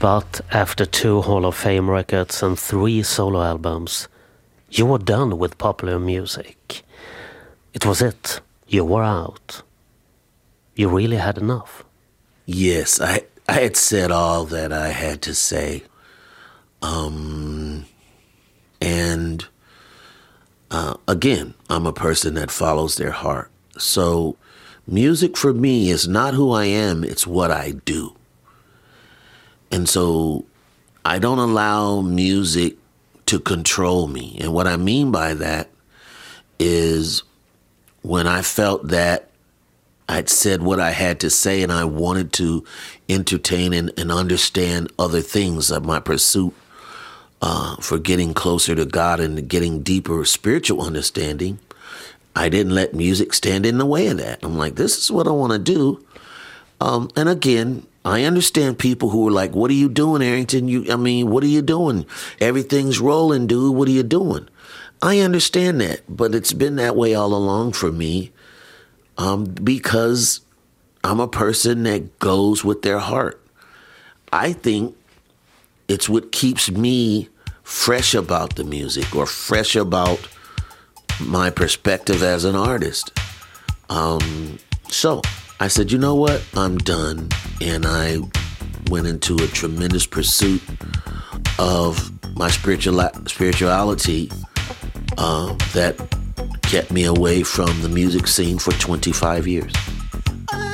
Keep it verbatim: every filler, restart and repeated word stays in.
But after two Hall of Fame records and three solo albums, you were done with popular music. It was it. You were out. You really had enough. Yes, I I had said all that I had to say. Um, and uh, again, I'm a person that follows their heart. So music for me is not who I am, it's what I do. And so I don't allow music to control me. And what I mean by that is when I felt that I'd said what I had to say and I wanted to entertain and, and understand other things of my pursuit uh, for getting closer to God and getting deeper spiritual understanding, I didn't let music stand in the way of that. I'm like, this is what I want to do. Um, and again, I understand people who are like, what are you doing, Arrington? You, I mean, what are you doing? Everything's rolling, dude. What are you doing? I understand that, but it's been that way all along for me um, because I'm a person that goes with their heart. I think it's what keeps me fresh about the music or fresh about my perspective as an artist. Um, so I said, you know what? I'm done. And I went into a tremendous pursuit of my spiritual spirituality uh, that kept me away from the music scene for twenty-five years.